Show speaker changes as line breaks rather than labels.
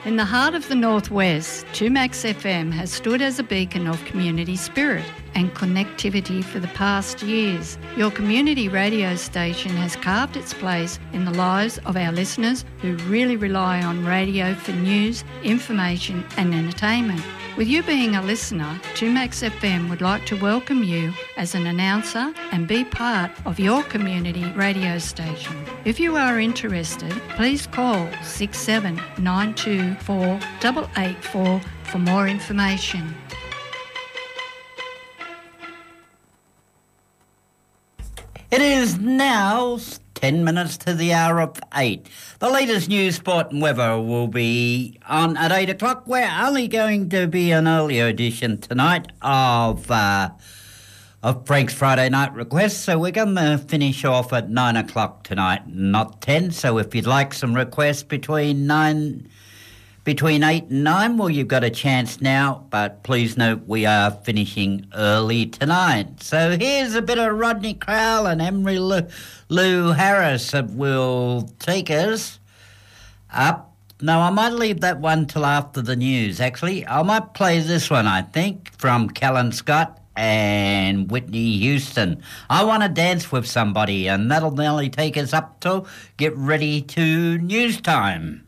In the heart of the Northwest, 2Max FM has stood as a beacon of community spirit and connectivity for the past years. Your community radio station has carved its place in the lives of our listeners who really rely on radio for news, information and entertainment. With you being a listener, 2Max FM would like to welcome you as an announcer and be part of your community radio station. If you are interested, please call 6792 884 for more information.
It is now 10 minutes to the hour of 8. The latest news, sport and weather will be on at 8 o'clock. We're only going to be an earlier edition tonight of Frank's Friday Night Request, so we're going to finish off at 9 o'clock tonight, not 10. So if you'd like some requests between 8 and 9, well, you've got a chance now, but please note we are finishing early tonight. So here's a bit of Rodney Crowell and Emery Lou Harris that will take us up. No, I might leave that one till after the news, actually. I might play this one, I think, from Callan Scott and Whitney Houston. I Want to Dance with Somebody, and that'll nearly take us up to get ready to news time.